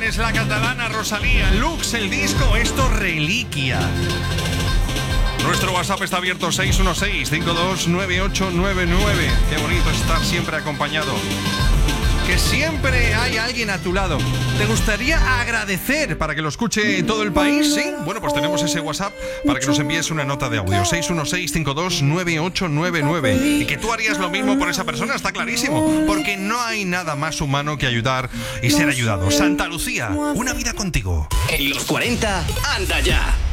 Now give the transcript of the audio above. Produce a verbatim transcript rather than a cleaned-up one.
Aires, La Catalana, Rosalía, Lux, el disco, esto Reliquia. Nuestro WhatsApp está abierto seis uno seis, cinco dos nueve ocho nueve nueve. Qué bonito estar siempre acompañado. Que siempre hay alguien a tu lado. ¿Te gustaría agradecer para que lo escuche todo el país? ¿Sí? Bueno, pues tenemos ese WhatsApp para que nos envíes una nota de audio. seis uno seis, cinco dos nueve ocho nueve nueve. Y que tú harías lo mismo por esa persona, está clarísimo. Porque no hay nada más humano que ayudar y ser ayudado. Santa Lucía, una vida contigo. En los cuarenta, anda ya.